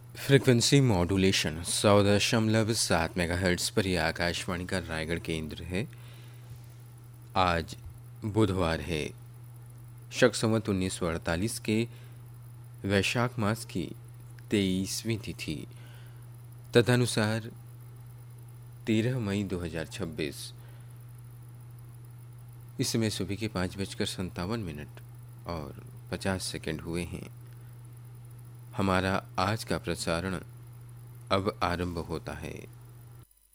Frequency modulation 100.7 megahertz पर यह आकाशवाणी का रायगढ़ केंद्र है। आज बुधवार है। शक संवत 1948 के वैशाख मास की 23वीं तिथि तदनुसार 13 मई 2026। इस समय सुबह के 5:57 और 50 सेकंड हुए हैं। हमारा आज का प्रसारण अब आरंभ होता है।